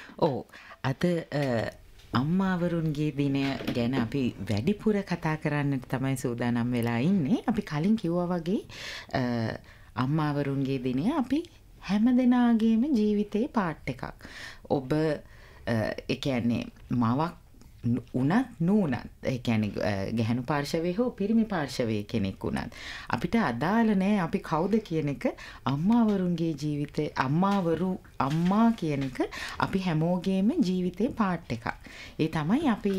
ඔව්. අද අම්මාවරුන්ගේ දිනය ගැන අපි වැඩිපුර කතා කරන්නට තමයි සූදානම් වෙලා ඉන්නේ. අපි කලින් කිව්වා වගේ අම්මාවරුන්ගේ දිනය අපි හැමදෙනාගේම ජීවිතේ පාර්ට් එකක්. ඔබ ඒ කියන්නේ මවක් උනත් නූනත් ඒ කියන්නේ ගැහැණු පාර්ශවයේ හෝ පිරිමි පාර්ශවයේ කෙනෙක් වුණත් අපිට අදාළ නෑ අපි කවුද කියන එක. අම්මාවරුන්ගේ ජීවිතේ අම්මා කියන එක අපි හැමෝගේම ජීවිතේ පාර්ට් එකක්. ඒ තමයි අපි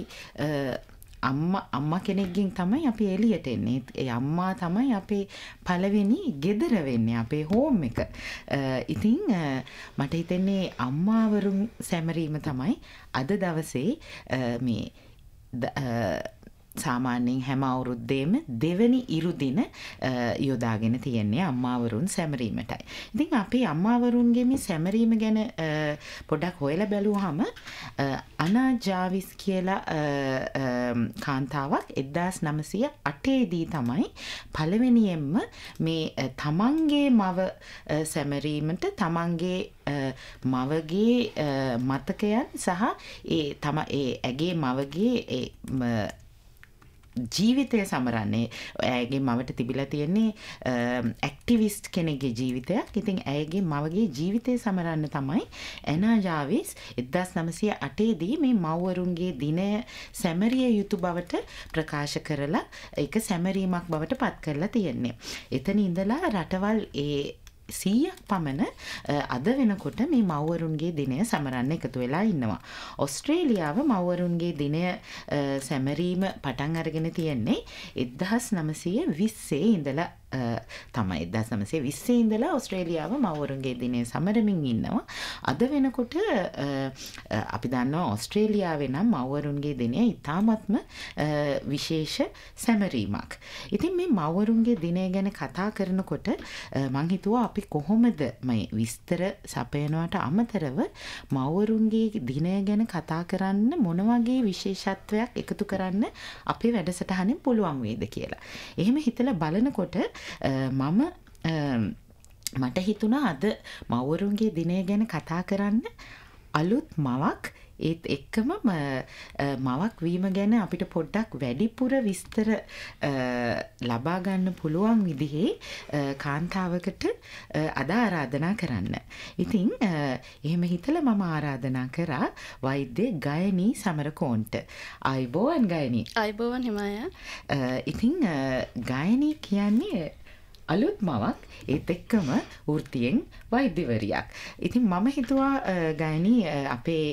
අම්මා කෙනෙක්ගෙන් තමයි අපි එළියට එන්නේ. ඒ අම්මා තමයි අපේ පළවෙනි ගෙදර වෙන්නේ, අපේ හෝම් එක. ඉතින් මට හිතෙන්නේ අම්මාවරුන් සැමරීම තමයි අද දවසේ මේ සාමාන්‍යයෙන් හැම අවුරුද්දේම දෙවැනි ඉරුදින යොදාගෙන තියෙන්නේ අම්මාවරුන් සැමරීමටයි. ඉතින් අපි අම්මාවරුන්ගේ මේ සැමරීම ගැන පොඩ්ඩක් හොයලා බැලුවාම අනා ජාවිස් කියලා කාන්තාවක් 1908 දී තමයි පළවෙනියෙන්ම මේ තමන්ගේ මව සැමරීමට තමන්ගේ මවගේ මතකයන් සහ ඇගේ මවගේ ජීවිතය සමරන්නේ. ඇයගේ මවට තිබිලා තියෙන්නේ ඇක්ටිවිස්ට් කෙනෙක්ගේ ජීවිතයක්. ඉතින් ඇයගේ මවගේ ජීවිතය සමරන්න තමයි ඇනා ජාවිස් 1908 දී මේ මව්වරුන්ගේ දිනය සැමරිය යුතු බවට ප්‍රකාශ කරලා ඒක සැමරීමක් බවට පත් කරලා තියෙන්නේ. එතන ඉඳලා රටවල් 100ක් පමණ අද වෙනකොට මේ මව්වරුන්ගේ දිනය සමරන්න එකතු වෙලා ඉන්නවා. ඔස්ට්‍රේලියාව මව්වරුන්ගේ දිනය සැමරීම පටන් අරගෙන තියෙන්නේ 1920 ඉඳලා තමයි. 1920 ඉඳලා ඔස්ට්‍රේලියාව මව්වරුන්ගේ දිනය සමරමින් ඉන්නවා. අද වෙනකොට අපි දන්නවා ඔස්ට්‍රේලියාවේ නම් මව්වරුන්ගේ දිනය ඉතාමත්ම විශේෂ සැමරීමක්. ඉතින් මේ මව්වරුන්ගේ දිනය ගැන කතා කරනකොට මං හිතුවා අපි කොහොමද මේ විස්තර සපයනවට අමතරව මව්වරුන්ගේ දිනය ගැන කතා කරන්න මොන වගේ විශේෂත්වයක් එකතු කරන්න අපේ වැඩසටහනෙන් පුළුවන් වේද කියලා. එහෙම හිතලා බලනකොට මට හිතුණා අද මව්වරුන්ගේ දිනය ගැන කතා කරන්න අලුත් මවක් ඒත් එක්කම මවක් වීම ගැන අපිට පොඩ්ඩක් වැඩිපුර විස්තර ලබා ගන්න පුළුවන් විදිහේ කාන්තාවකට අද ආරාධනා කරන්න. ඉතින් එහෙම හිතලා මම ආරාධනා කරා වෛද්‍ය ගයනී සමරකෝන්ට. ආයුබෝවන් ගයනී. ආයුබෝවන් හිමායා. ඉතින් ගයනී කියන්නේ අලුත් මවක් ඒත් එක්කම වෘත්තියෙන් වෛද්‍යවරියක්. ඉතින් මම හිතුවා ගයනී අපේ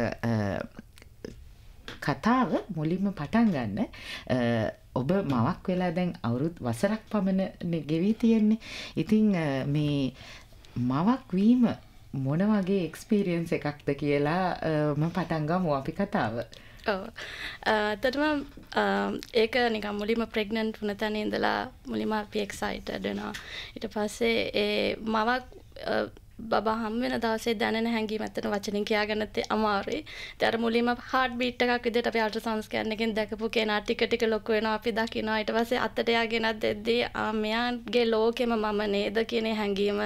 කතාව මුලින්ම පටන් ගන්න ඔබ මවක් වෙලා දැන් අවුරුදු වසරක් පමණ ගෙවී තියෙන්නේ. ඉතින් මේ මවක් වීම මොන වගේ එක්ස්පීරියන්ස් එකක්ද කියලා මම පටන් ගමු අපි කතාව. ඔව්. ඇත්තටම ඒක නිකන් මුලින්ම ප්‍රෙග්නන්ට් වුණ තැන ඉඳලා මුලින්ම අපි එක්සයිටඩ් වෙනවා. ඊට පස්සේ ඒ මවක් බබා හම් වෙන දවසේ දැනෙන හැඟීම ඇත්තට වචනින් කියාගන්නත් අමාරුයි. ඒත් අර මුලින්ම හાર્ට් බීට් එකක් විදිහට අපි අල්ට්‍රාසවුන්ඩ් ස්කෑන් එකෙන් දැකපු කෙනා ටික ටික ලොකු වෙනවා අපි දකිනවා. ඊට පස්සේ අතට යගෙනත් දෙද්දී මෙයාගේ ලෝකෙම මම නේද කියන හැඟීම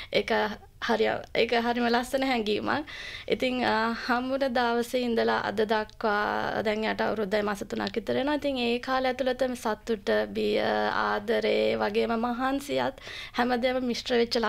ඒක හරිම ලස්සන හැඟීමක්. ඉතින් හම්බුන දවසේ ඉඳලා අද දක්වා දැන් යට අවුරුද්දයි මාස 3ක් විතර වෙනවා. ඉතින් ඒ කාලය ඇතුළත සතුට, බිය, ආදරේ වගේම මහන්සියත් හැමදේම මිශ්‍ර වෙච්ච